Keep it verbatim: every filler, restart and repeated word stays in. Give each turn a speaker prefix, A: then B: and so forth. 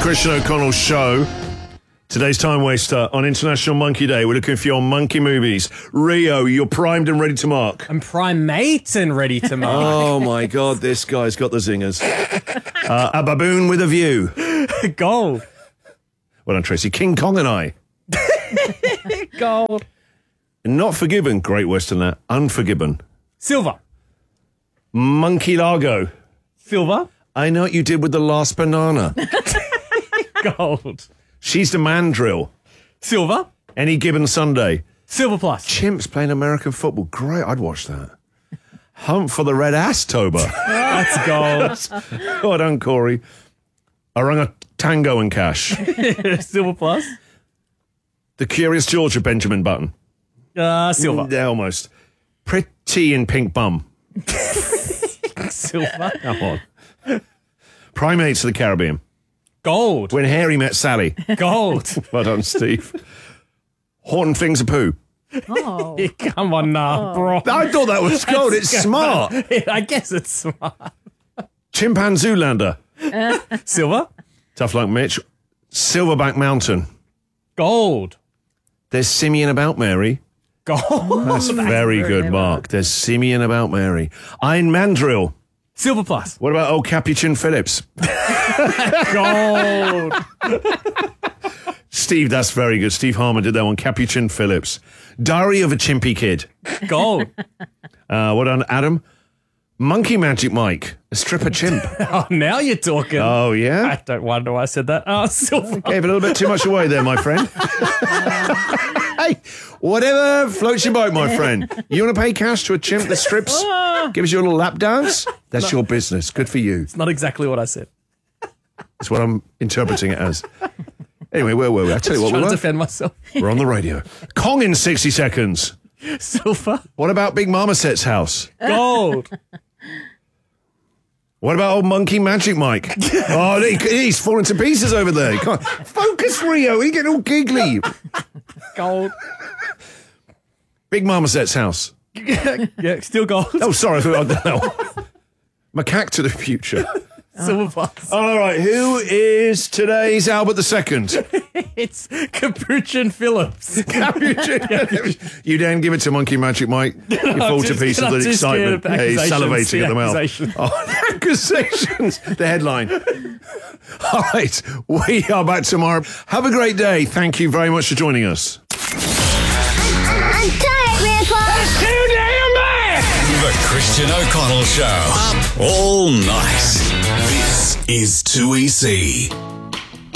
A: Christian O'Connell Show. Today's Time Waster on International Monkey Day. We're looking for your monkey movies. Rio, you're primed and ready to mark.
B: I'm primate and ready to mark.
A: Oh my God, this guy's got the zingers. Uh, a baboon with a view.
B: Gold.
A: Well done, Tracy. King Kong and I.
B: Gold.
A: Not Forgiven, great Western there. Unforgiven.
B: Silver.
A: Monkey Largo.
B: Silver.
A: I Know What You Did with the Last Banana.
B: Gold.
A: She's the Mandrill.
B: Silver. Any
A: Given Sunday.
B: Silver plus.
A: Chimps playing American football. Great, I'd watch that. Hunt for the Red Ass Tober.
B: That's gold.
A: Well done, Corey. Orangutango and Cash.
B: Silver plus.
A: The Curious George of Benjamin Button.
B: Uh, silver.
A: Yeah, almost. Pretty in Pink Bum.
B: Silver.
A: Come on. Primates of the Caribbean.
B: Gold.
A: When Harry Met Sally.
B: Gold.
A: Well done, Steve. Horton Things of Pooh.
C: Oh.
B: Come on now, bro.
A: I thought that was gold. It's smart.
B: I guess it's smart.
A: Chimpanzee Zoolander.
B: Silver.
A: Tough Luck Mitch. Silverback Mountain.
B: Gold.
A: There's Simeon About Mary.
B: Gold.
A: That's very good, Mark. There's Simeon About Mary. Iron Mandrill.
B: Silver plus.
A: What about old Capuchin Phillips?
B: Gold.
A: Steve, that's very good. Steve Harmon did that one. Capuchin Phillips. Diary of a Chimpy Kid.
B: Gold.
A: Uh, what on Adam? Monkey Magic Mike. A stripper chimp.
B: Oh, now you're talking.
A: Oh, yeah?
B: I don't wonder why I said that. Oh, silver.
A: Gave a little bit too much away there, my friend. Hey, whatever floats your boat, my friend. You want to pay cash to a chimp that strips, gives you a little lap dance? That's your business. Good for you.
B: It's not exactly what I said.
A: That's what I'm interpreting it as. Anyway, where were we? I tell you what,
B: Trying
A: we
B: to
A: were.
B: defend myself.
A: We're on the radio. Kong in sixty seconds.
B: Silver.
A: What about Big Mama Set's house?
B: Gold.
A: What about old Monkey Magic Mike? Oh, he, he's falling to pieces over there. He can't. Focus, Rio. He's getting all giggly.
B: Gold.
A: Big Mama Set's house.
B: Yeah, still gold.
A: Oh, sorry. I thought, I don't know. Macaque to the future.
B: Silver plus.
A: All right, who is today's Albert the Second?
B: It's Capuchin Phillips.
A: Capuchin. You then give it to Monkey Magic Mike. You fall to
B: just-
A: pieces
B: I'm
A: with
B: too
A: excitement.
B: scared of
A: Yeah, he's
B: accusations.
A: salivating at the mouth.
B: Accusations.
A: Oh, accusations. The headline. All right, we are back tomorrow. Have a great day. Thank you very much for joining us.
D: I'm tired, Grandpa.
E: That's too damn bad! The Christian O'Connell Show. Up all night. This is two E C.